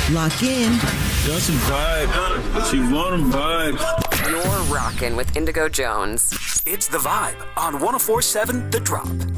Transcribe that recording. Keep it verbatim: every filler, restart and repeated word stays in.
Lock in. Got some vibe. She want a vibe. You're rockin' with Indigo Jones. It's The Vibe on one oh four point seven The Drop.